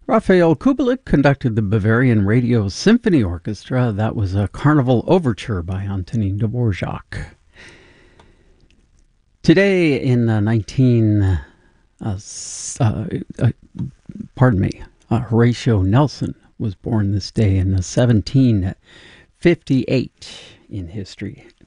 Raphael Kubelik conducted the Bavarian Radio Symphony Orchestra. That was a Carnival Overture by Antonin Dvorak. Today in Horatio Nelson was born this day in 1758 in history.